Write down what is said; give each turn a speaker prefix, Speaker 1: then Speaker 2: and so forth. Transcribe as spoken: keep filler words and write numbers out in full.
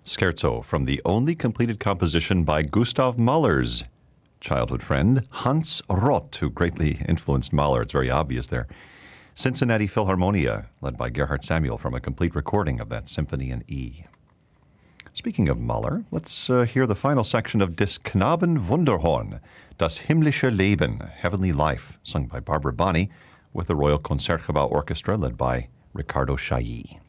Speaker 1: Scherzo from the only completed composition by Gustav Mahler's childhood friend, Hans Roth, who greatly influenced Mahler. It's very obvious there. Cincinnati Philharmonia, led by Gerhard Samuel, from a complete recording of that symphony in E. Speaking of Mahler, let's uh, hear the final section of Des Knaben Wunderhorn, Das himmlische Leben, Heavenly Life, sung by Barbara Bonney, with the Royal Concertgebouw Orchestra led by Ricardo Chailly.